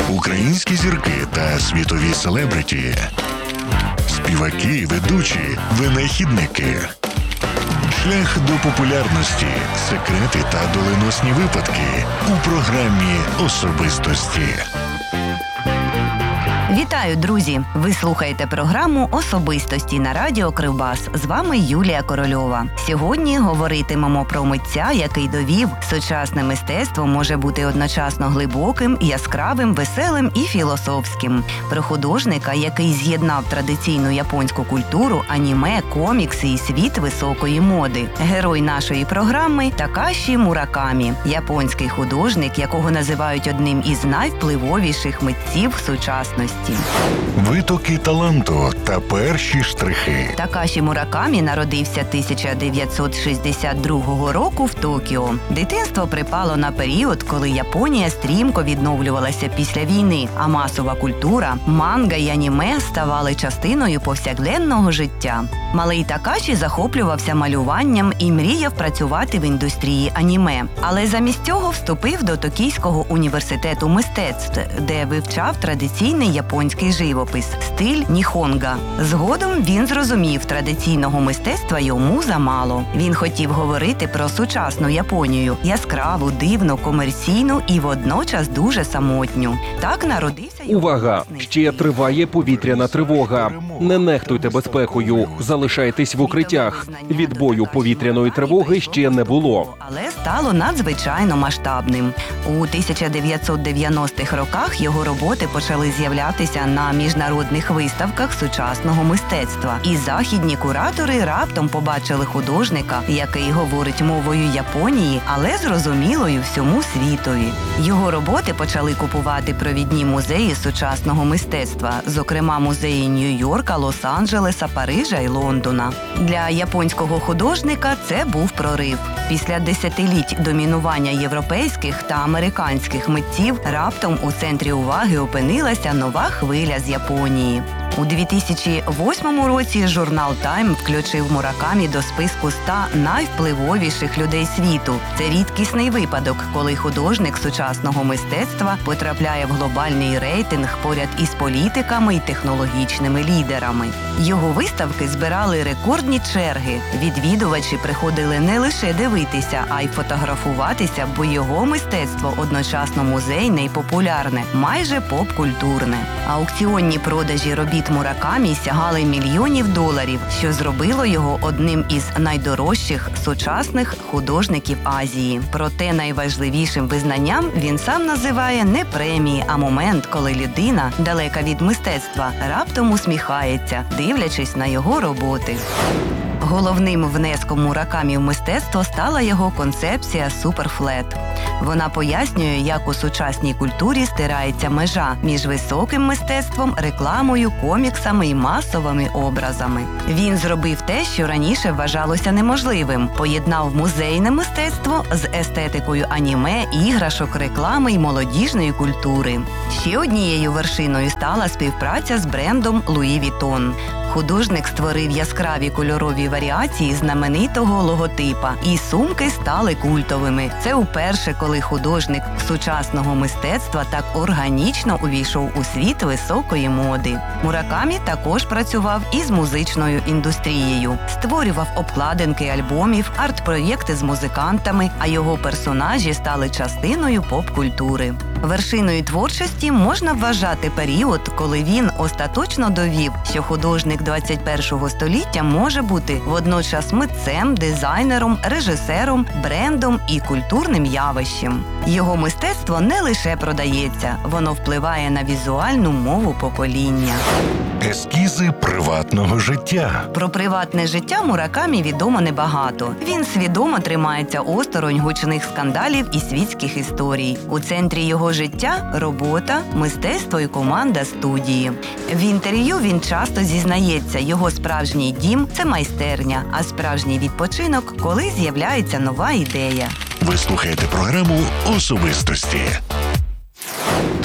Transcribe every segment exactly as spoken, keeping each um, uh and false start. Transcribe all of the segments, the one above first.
Українські зірки та світові селебриті, співаки, ведучі, винахідники. Шлях до популярності, секрети та доленосні випадки у програмі «Особистості». Вітаю, друзі! Ви слухаєте програму «Особистості» на радіо Кривбас. З вами Юлія Корольова. Сьогодні говоритимемо про митця, який довів, сучасне мистецтво може бути одночасно глибоким, яскравим, веселим і філософським. Про художника, який з'єднав традиційну японську культуру, аніме, комікси і світ високої моди. Герой нашої програми – Такаші Муракамі. Японський художник, якого називають одним із найвпливовіших митців сучасності. Витоки таланту та перші штрихи. Такаші Муракамі народився тисяча дев'ятсот шістдесят другого року в Токіо. Дитинство припало на період, коли Японія стрімко відновлювалася після війни, а масова культура, манга й аніме ставали частиною повсякденного життя. Малий Такаші захоплювався малюванням і мріяв працювати в індустрії аніме. Але замість цього вступив до Токійського університету мистецтв, де вивчав традиційний японський живопис – стиль ніхонга. Згодом він зрозумів, традиційного мистецтва йому замало. Він хотів говорити про сучасну Японію – яскраву, дивну, комерційну і водночас дуже самотню. Так народився його... Увага! Ще триває повітряна тривога. Не нехтуйте безпекою. Залишайтесь в укриттях. Відбою повітряної тривоги ще не було. Але стало надзвичайно масштабним. У тисяча дев'ятсот дев'яностих роках його роботи почали з'являтися на міжнародних виставках сучасного мистецтва. І західні куратори раптом побачили художника, який говорить мовою Японії, але зрозумілою всьому світові. Його роботи почали купувати провідні музеї сучасного мистецтва, зокрема музеї Нью-Йорка, Лос-Анджелеса, Парижа і Лондона. Для японського художника це був прорив. Після десятиліть домінування європейських та американських митців раптом у центрі уваги опинилася нова хвиля з Японії. У дві тисячі восьмому році журнал Time включив Муракамі до списку ста найвпливовіших людей світу. Це рідкісний випадок, коли художник сучасного мистецтва потрапляє в глобальний рейтинг поряд із політиками і технологічними лідерами. Його виставки збирали рекордні черги. Відвідувачі приходили не лише дивитися, а й фотографуватися, бо його мистецтво одночасно музейне і популярне, майже поп-культурне. Аукціонні продажі робіт Муракамі сягали мільйонів доларів, що зробило його одним із найдорожчих сучасних художників Азії. Проте найважливішим визнанням він сам називає не премії, а момент, коли людина, далека від мистецтва, раптом усміхається, дивлячись на його роботи. Головним внеском Муракамі в мистецтво стала його концепція «Суперфлет». Вона пояснює, як у сучасній культурі стирається межа між високим мистецтвом, рекламою, коміксами і масовими образами. Він зробив те, що раніше вважалося неможливим – поєднав музейне мистецтво з естетикою аніме, іграшок, реклами і молодіжної культури. Ще однією вершиною стала співпраця з брендом Луї Вітон. Художник створив яскраві кольорові варіації знаменитого логотипа, і сумки стали культовими. Це уперше, коли художник сучасного мистецтва так органічно увійшов у світ високої моди. Муракамі також працював із музичною індустрією. Створював обкладинки альбомів, арт-проєкти з музикантами, а його персонажі стали частиною поп-культури. Вершиною творчості можна вважати період, коли він остаточно довів, що художник двадцять першого століття може бути водночас митцем, дизайнером, режисером, брендом і культурним явищем. Його мистецтво не лише продається, воно впливає на візуальну мову покоління. Ескізи приватного життя. Про приватне життя Муракамі відомо небагато. Він свідомо тримається осторонь гучних скандалів і світських історій. У центрі його життя – робота, мистецтво і команда студії. В інтерв'ю він часто зізнається, його справжній дім – це майстерня, а справжній відпочинок – коли з'являється нова ідея. Ви слухаєте програму «Особистості».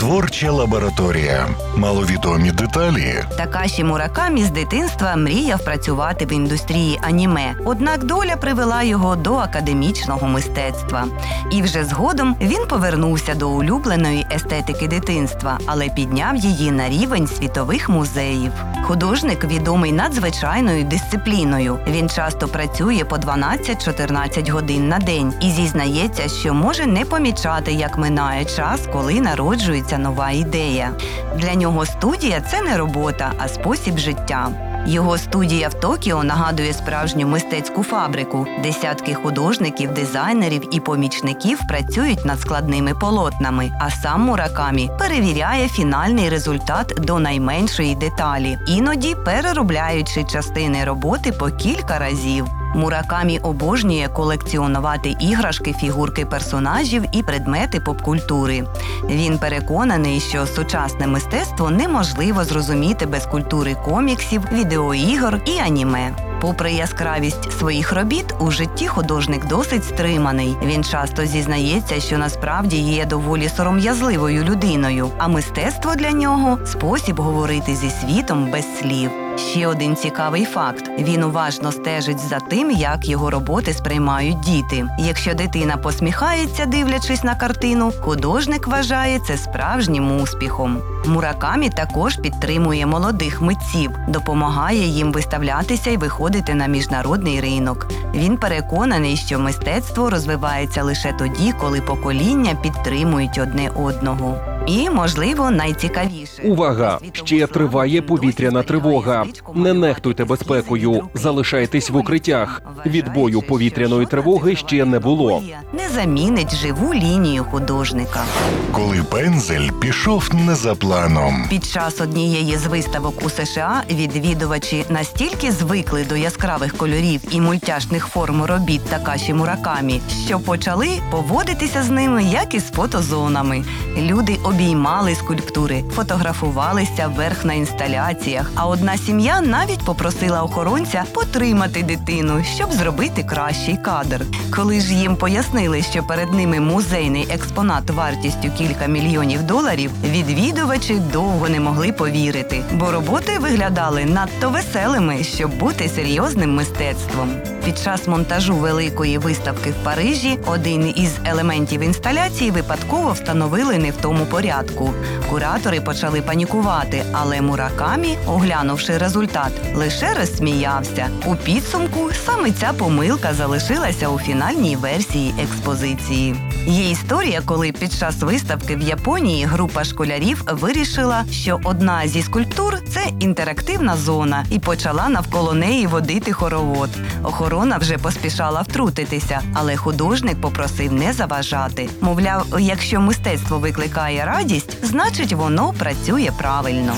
Творча лабораторія. Маловідомі деталі. Такаші Муракамі з дитинства мріяв працювати в індустрії аніме, однак доля привела його до академічного мистецтва. І вже згодом він повернувся до улюбленої естетики дитинства, але підняв її на рівень світових музеїв. Художник відомий надзвичайною дисципліною. Він часто працює по дванадцять-чотирнадцять годин на день і зізнається, що може не помічати, як минає час, коли народжується нова ідея. Для нього студія – це не робота, а спосіб життя. Його студія в Токіо нагадує справжню мистецьку фабрику. Десятки художників, дизайнерів і помічників працюють над складними полотнами, а сам Муракамі перевіряє фінальний результат до найменшої деталі, іноді переробляючи частини роботи по кілька разів. Муракамі обожнює колекціонувати іграшки, фігурки персонажів і предмети попкультури. Він переконаний, що сучасне мистецтво неможливо зрозуміти без культури коміксів, відеоігор і аніме. Попри яскравість своїх робіт, у житті художник досить стриманий. Він часто зізнається, що насправді є доволі сором'язливою людиною, а мистецтво для нього – спосіб говорити зі світом без слів. Ще один цікавий факт – він уважно стежить за тим, як його роботи сприймають діти. Якщо дитина посміхається, дивлячись на картину, художник вважає це справжнім успіхом. Муракамі також підтримує молодих митців, допомагає їм виставлятися і виходити на міжнародний ринок. Він переконаний, що мистецтво розвивається лише тоді, коли покоління підтримують одне одного. І, можливо, найцікавіше. Увага! Ще триває повітряна тривога. Не нехтуйте безпекою. Залишайтесь в укриттях. Відбою повітряної тривоги ще не було. Не замінить живу лінію художника. Коли пензель пішов не за планом. Під час однієї з виставок у США відвідувачі настільки звикли до яскравих кольорів і мультяшних форм робіт Такаші Муракамі, що почали поводитися з ними, як із фотозонами. Люди обіймали скульптури, фотографувалися вверх на інсталяціях, а одна сім'я навіть попросила охоронця потримати дитину, щоб зробити кращий кадр. Коли ж їм пояснили, що перед ними музейний експонат вартістю кілька мільйонів доларів, відвідувачі довго не могли повірити, бо роботи виглядали надто веселими, щоб бути серйозним мистецтвом. Під час монтажу великої виставки в Парижі один із елементів інсталяції випадково встановили не в тому порядку. Куратори почали панікувати, але Муракамі, оглянувши результат, лише розсміявся. У підсумку саме ця помилка залишилася у фінальній версії експозиції. Є історія, коли під час виставки в Японії група школярів вирішила, що одна зі скульптур – це інтерактивна зона, і почала навколо неї водити хоровод. Охорона вже поспішала втрутитися, але художник попросив не заважати. Мовляв, якщо мистецтво викликає радість, значить воно працює правильно.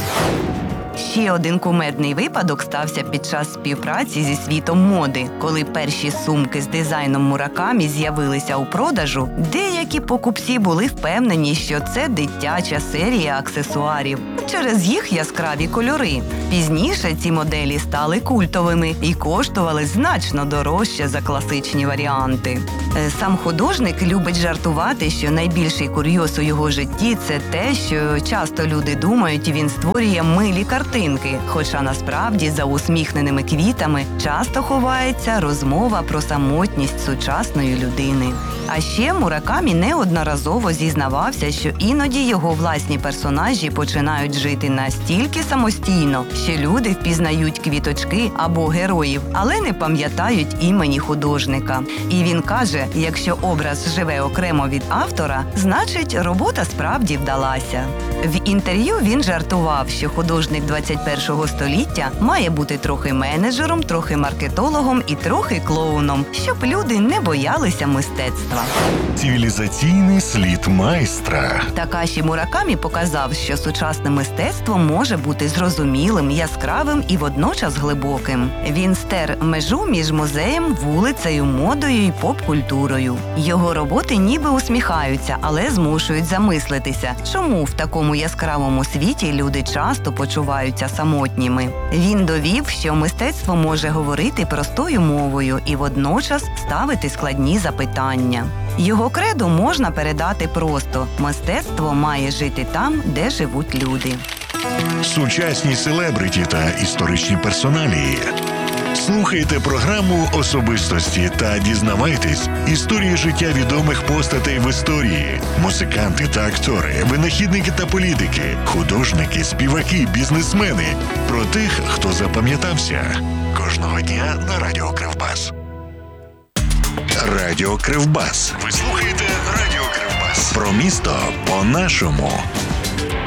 Ще один кумедний випадок стався під час співпраці зі світом моди. Коли перші сумки з дизайном Муракамі з'явилися у продажу, деякі покупці були впевнені, що це дитяча серія аксесуарів через їх яскраві кольори. Пізніше ці моделі стали культовими і коштували значно дорожче за класичні варіанти. Сам художник любить жартувати, що найбільший курйоз у його житті – це те, що часто люди думають, він створює милі картинки, хоча насправді за усміхненими квітами часто ховається розмова про самотність сучасної людини. А ще Муракамі неодноразово зізнавався, що іноді його власні персонажі починають жити настільки самостійно, що люди впізнають квіточки або героїв, але не пам'ятають імені художника. І він каже, якщо образ живе окремо від автора, значить робота справді вдалася. В інтерв'ю він жартував, що художник двадцять першого століття має бути трохи менеджером, трохи маркетологом і трохи клоуном, щоб люди не боялися мистецтва. Цивілізаційний слід майстра. Такаші Муракамі показав, що сучасне мистецтво може бути зрозумілим, яскравим і водночас глибоким. Він стер межу між музеєм, вулицею, модою і поп-культурою. Його роботи ніби усміхаються, але змушують замислитися, чому в такому яскравому світі люди часто почуваються самотніми. Він довів, що мистецтво може говорити простою мовою і водночас ставити складні запитання. Його кредо можна передати просто: мистецтво має жити там, де живуть люди. Сучасні селебриті та історичні персоналії. Слухайте програму «Особистості» та дізнавайтесь історії життя відомих постатей в історії. Музиканти та актори, винахідники та політики, художники, співаки, бізнесмени. Про тих, хто запам'ятався. Кожного дня на Радіо Кривбас. Радіо Кривбас. Ви слухаєте Радіо Кривбас. Про місто по-нашому.